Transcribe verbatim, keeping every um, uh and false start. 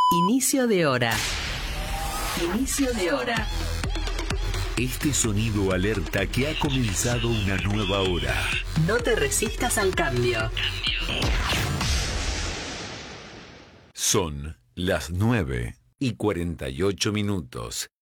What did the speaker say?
Inicio de hora. Inicio de hora. Este sonido alerta que ha comenzado una nueva hora. No te resistas al cambio. Son las nueve y cuarenta y ocho minutos.